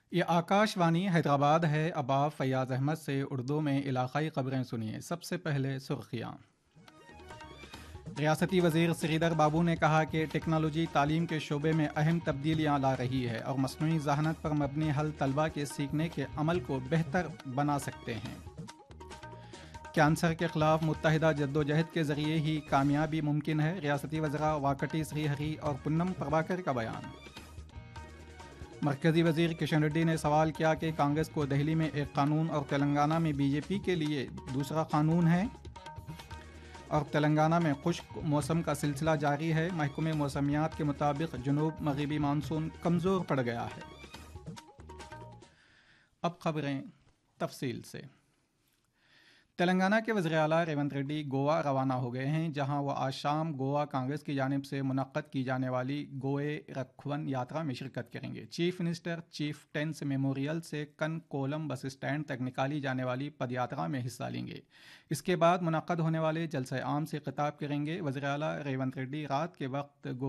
یہ آکاشوانی حیدرآباد ہے۔ اب آپ فیاض احمد سے اردو میں علاقائی خبریں سنیے۔ سب سے پہلے سرخیاں۔ ریاستی وزیر سریدر بابو نے کہا کہ ٹیکنالوجی تعلیم کے شعبے میں اہم تبدیلیاں لا رہی ہے اور مصنوعی ذہانت پر مبنی حل طلباء کے سیکھنے کے عمل کو بہتر بنا سکتے ہیں۔ کینسر کے خلاف متحدہ جدوجہد کے ذریعے ہی کامیابی ممکن ہے، ریاستی وزراء واکٹی سری ہری اور پونم پربھاکر کا بیان۔ مرکزی وزیر کشن ریڈی نے سوال کیا کہ کانگریس کو دہلی میں ایک قانون اور تلنگانہ میں بی جے پی کے لیے دوسرا قانون ہے، اور تلنگانہ میں خشک موسم کا سلسلہ جاری ہے۔ محکمہ موسمیات کے مطابق جنوب مغربی مانسون کمزور پڑ گیا ہے۔ اب خبریں تفصیل سے۔ تلنگانہ کے وزیر اعلیٰ ریونت ریڈی گوا روانہ ہو گئے ہیں، جہاں وہ آج شام گوا کانگریس کی جانب سے منعقد کی جانے والی گوئے رکھون یاترا میں شرکت کریں گے۔ Chief minister chief tennis memorial سے کن کولم بس اسٹینڈ تک نکالی جانے والی پد یاترا میں حصہ لیں گے۔ اس کے بعد منعقد ہونے والے جلسہ عام سے خطاب کریں گے۔ وزیر اعلیٰ ریونت ریڈی رات کے وقت